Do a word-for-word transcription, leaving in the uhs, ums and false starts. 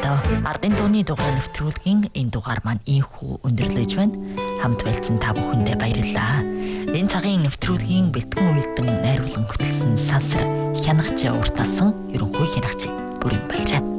сонирхолтой ардын дууны дугаар нэвтрүүлгийн энэ дугаар маань ийхүү өндөрлөж байна. Хамт байлцсан та бүхэндээ баярлалаа. Энэ цагийн нэвтрүүлгийн бэлтгэн үйлдэн найруулан хөтлсөн сансар хянагч уртасан ерөнхий хянагч бүрэн баяраа.